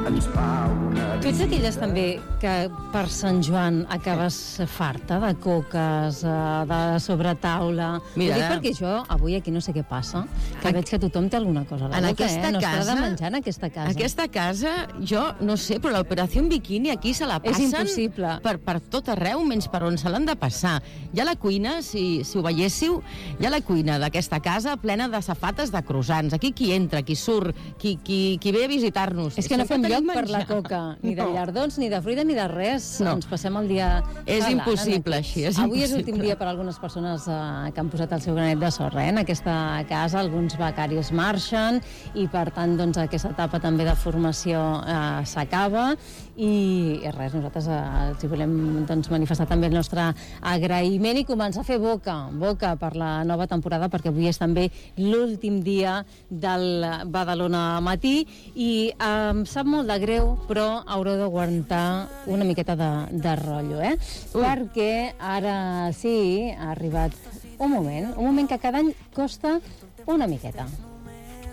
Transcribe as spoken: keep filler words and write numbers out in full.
ens fa una... Tu ets d'aquelles també que per Sant Joan acabes farta de coques, eh, de sobretaula? Mira, ho dic perquè jo avui aquí no sé què passa, que en, veig que tothom té alguna cosa a la en boca, aquesta eh? No casa, es para de menjar en aquesta casa. Aquesta casa, jo no sé, però l'operació Bikini aquí se la passen... És impossible. Per, per tot arreu, menys per on se l'han de passar. Hi ha la cuina, si, si ho veiéssiu, hi ha la cuina d'aquesta casa plena de safates de croissants. Aquí qui entra, qui surt, qui, qui, qui ve a visitar-nos. És que no fem lloc per la menjar. coca, ni de No. llardons, ni de fruita, ni de res. No. Ens passem el dia... És salant, impossible, aquí. així, és Avui és impossible. l'últim dia per a algunes persones eh, que han posat el seu granet de sorra eh, en aquesta casa. Alguns becaris marxen i, per tant, doncs, aquesta etapa també de formació eh, s'acaba i, i res, nosaltres eh, els hi volem doncs, manifestar també el nostre agraïment i començar a fer boca, boca per la nova temporada, perquè avui és també l'últim dia del Badalona Matí i eh, em sap molt de greu, però haureu d'aguantar una miqueta de, de rotllo, eh? Ui. Perquè ara sí, ha arribat un moment, un moment que cada any costa una miqueta.